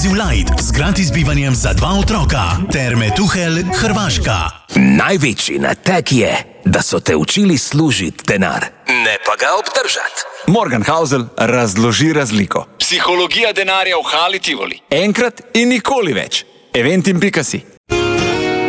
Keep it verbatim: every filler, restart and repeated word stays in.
ekskluziv Light z gratis bivanjem za dva otroka. Terme Tuhelj, Hrvaška. Največji nateg je, da so te učili služiti denar, ne pa ga obdržati. Morgan Housel razloži razliko. Psihologija denarja v Hali Tivoli. Enkrat in nikoli več. eventim pika si.